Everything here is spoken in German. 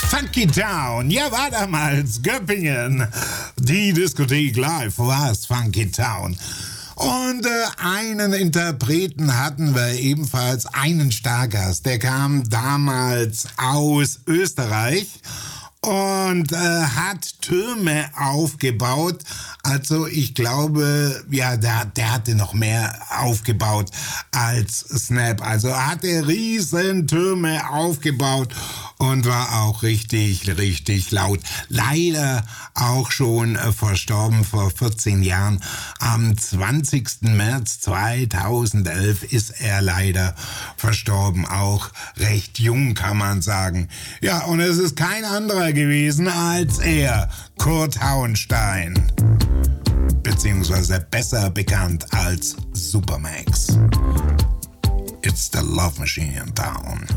Funky Town, ja, war damals Göppingen. Die Diskothek live war's, Funky Town. Und einen Interpreten hatten wir ebenfalls, einen Stargast. Der kam damals aus Österreich und hat Türme aufgebaut. Also ich glaube, ja, der hatte noch mehr aufgebaut als Snap. Also er hatte riesen Türme aufgebaut und war auch richtig, richtig laut. Leider auch schon verstorben vor 14 Jahren. Am 20. März 2011 ist er leider verstorben. Auch recht jung, kann man sagen. Ja, und es ist kein anderer gewesen als er, Kurt Hauenstein. Beziehungsweise besser bekannt als Supermax. It's the Love Machine in Town.